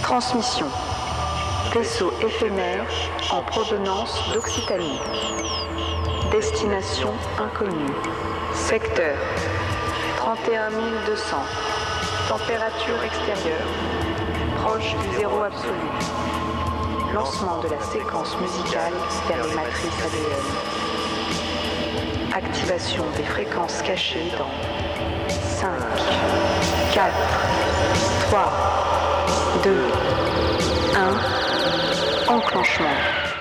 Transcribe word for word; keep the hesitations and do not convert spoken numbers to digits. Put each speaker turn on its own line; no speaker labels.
Transmission. Vaisseau éphémère en provenance d'Occitanie. Destination inconnue. Secteur trente et un mille deux cents. Température extérieure. Proche du zéro absolu. Lancement de la séquence musicale vers les matrices A D N. Activation des fréquences cachées dans cinq, quatre, trois, deux, un. Enclenchement.